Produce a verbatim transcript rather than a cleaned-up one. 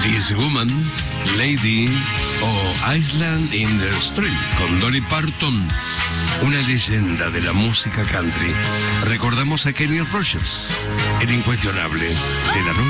This Woman, Lady o Island in the Stream con Dolly Parton, una leyenda de la música country. Recordamos a Kenny Rogers, el incuestionable de la noche.